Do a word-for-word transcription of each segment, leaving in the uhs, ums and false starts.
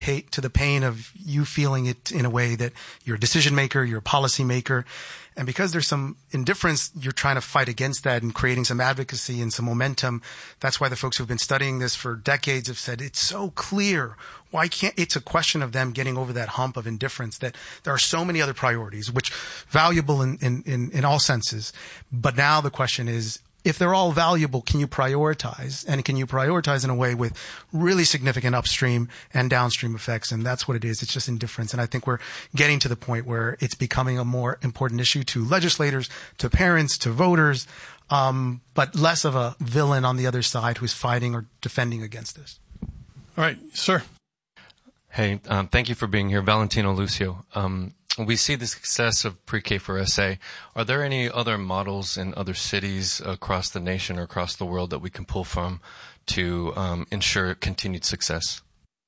hate to the pain of you feeling it in a way that you're a decision maker, you're a policy maker. And because there's some indifference, you're trying to fight against that and creating some advocacy and some momentum. That's why the folks who've been studying this for decades have said it's so clear. Why can't, it's a question of them getting over that hump of indifference, that there are so many other priorities, which valuable in, in, in, in all senses. But now the question is, if they're all valuable, can you prioritize? And can you prioritize in a way with really significant upstream and downstream effects? And that's what it is. It's just indifference. And I think we're getting to the point where it's becoming a more important issue to legislators, to parents, to voters, um, but less of a villain on the other side who's fighting or defending against this. All right, sir. Hey, um, thank you for being here. Valentino Lucio. Um, We see the success of Pre-K for S A. Are there any other models in other cities across the nation or across the world that we can pull from to um, ensure continued success?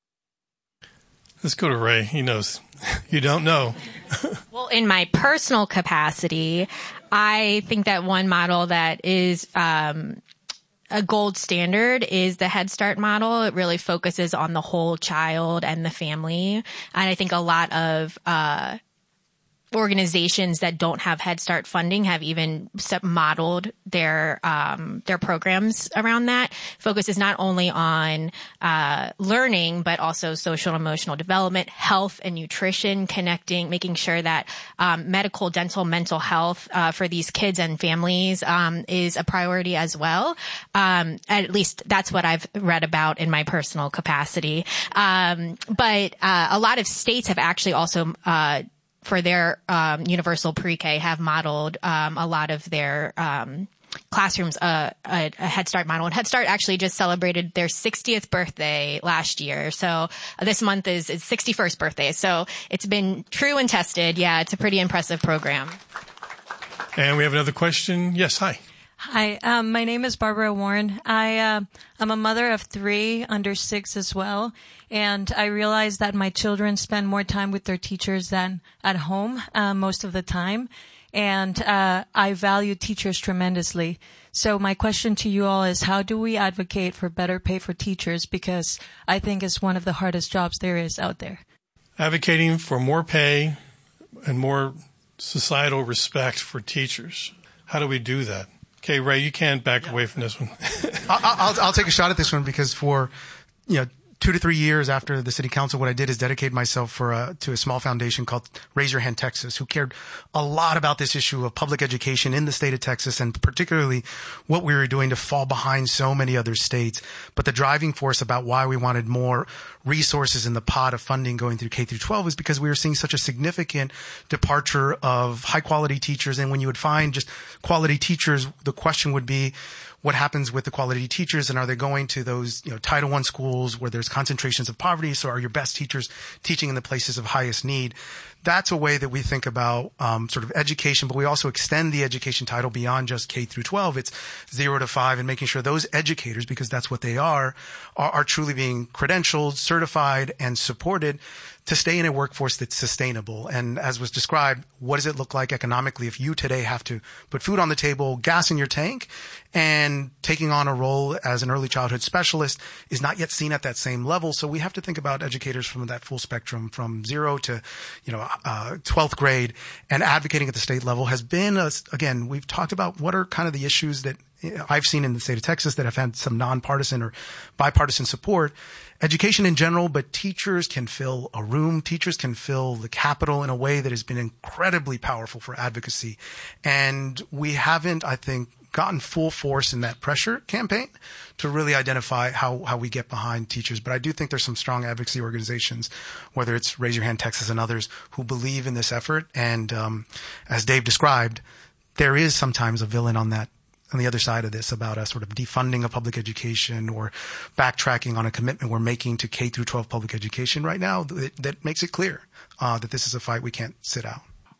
Let's go to Ray. He knows. You don't know. Well, in my personal capacity, I think that one model that is um, a gold standard is the Head Start model. It really focuses on the whole child and the family. And I think a lot of uh organizations that don't have Head Start funding have even modeled their um, their programs around that. Focus is not only on uh, learning, but also social and emotional development, health and nutrition, connecting, making sure that um, medical, dental, mental health uh, for these kids and families um, is a priority as well. Um, at least that's what I've read about in my personal capacity. Um, but uh, a lot of states have actually also uh, for their um, universal pre-K have modeled um, a lot of their um, classrooms uh, a, a Head Start model. And Head Start actually just celebrated their sixtieth birthday last year. So uh, this month is its sixty-first birthday. So it's been true and tested. Yeah, it's a pretty impressive program. And we have another question. Yes, hi. Hi, um, my name is Barbara Warren. I, uh, I'm a mother of three under six as well. And I realize that my children spend more time with their teachers than at home, uh, most of the time. And, uh, I value teachers tremendously. So my question to you all is, how do we advocate for better pay for teachers? Because I think it's one of the hardest jobs there is out there. Advocating for more pay and more societal respect for teachers. How do we do that? Okay, Ray, you can't back away from this one. I'll, I'll take a shot at this one because for, you know, two to three years after the city council, what I did is dedicate myself for a, to a small foundation called Raise Your Hand Texas, who cared a lot about this issue of public education in the state of Texas, and particularly what we were doing to fall behind so many other states. But the driving force about why we wanted more resources in the pot of funding going through K through twelve is because we were seeing such a significant departure of high quality teachers. And when you would find just quality teachers, the question would be, what happens with the quality teachers, and are they going to those, you know, Title One schools where there's concentrations of poverty? So are your best teachers teaching in the places of highest need? That's a way that we think about um, sort of education, but we also extend the education title beyond just K through twelve. It's zero to five, and making sure those educators, because that's what they are, are, are truly being credentialed, certified, and supported to stay in a workforce that's sustainable. And as was described, what does it look like economically if you today have to put food on the table, gas in your tank, and taking on a role as an early childhood specialist is not yet seen at that same level. So we have to think about educators from that full spectrum, from zero to, you know, uh, twelfth grade, and advocating at the state level has been, a, again, we've talked about what are kind of the issues that I've seen in the state of Texas that have had some nonpartisan or bipartisan support. Education in general, but teachers can fill a room. Teachers can fill the Capitol in a way that has been incredibly powerful for advocacy. And we haven't, I think, gotten full force in that pressure campaign to really identify how, how we get behind teachers. But I do think there's some strong advocacy organizations, whether it's Raise Your Hand Texas and others, who believe in this effort. And um, as Dave described, there is sometimes a villain on that on the other side of this about a sort of defunding of public education or backtracking on a commitment we're making to K through twelve public education right now that, that makes it clear uh, that this is a fight we can't sit out.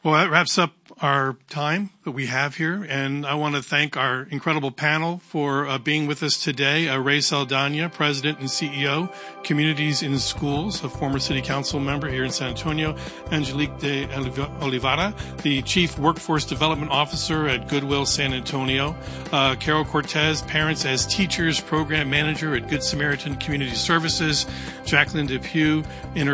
Well, that wraps up our time that we have here, and I want to thank our incredible panel for uh, being with us today. Uh, Ray Saldana, President and C E O, Communities in Schools, a former City Council member here in San Antonio. Angelique de Oliveira, the Chief Workforce Development Officer at Goodwill San Antonio. Uh, Carol Cortez, Parents as Teachers Program Manager at Good Samaritan Community Services. Jacqueline Depew, Inter